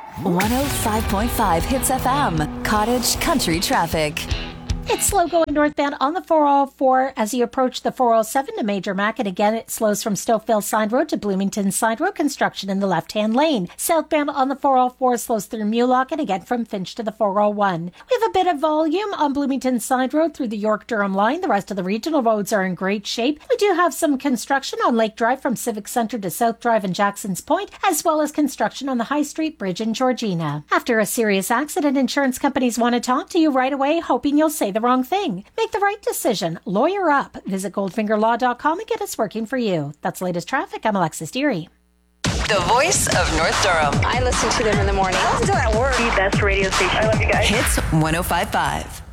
105.5 Hits FM, Cottage Country Traffic. It's slow going northbound on the 404 as you approach the 407 to Major Mac, and again it slows from Stouffville Side Road to Bloomington Side Road, construction in the left-hand lane. Southbound on the 404 slows through Mulock and again from Finch to the 401. We have a bit of volume on Bloomington Side Road through the York-Durham line. The rest of the regional roads are in great shape. We do have some construction on Lake Drive from Civic Centre to South Drive and Jackson's Point, as well as construction on the High Street Bridge in Georgina. After a serious accident, insurance companies want to talk to you right away, hoping you'll say the wrong thing. Make the right decision. Lawyer up. Visit goldfingerlaw.com and get us working for you. That's latest traffic. I'm Alexis Deary. The voice of North Durham. I listen to them in the morning. I listen to that word. The best radio station. I love you guys. Hits 105.5.